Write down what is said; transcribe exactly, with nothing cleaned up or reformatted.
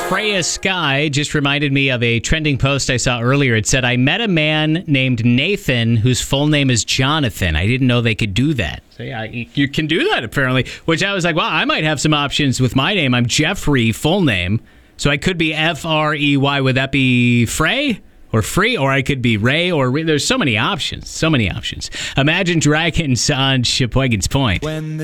Freya Sky just reminded me of a trending post I saw earlier. It said, I met a man named Nathan whose full name is Jonathan. I didn't know they could do that. So yeah, you can do that apparently, which I was like, wow, I might have some options with my name. I'm Jeffrey, full name. So I could be F R E Y. Would that be Frey or Free? Or I could be Ray or Ray. There's so many options. So many options. Imagine Dragons on Sheboygan's Point. When the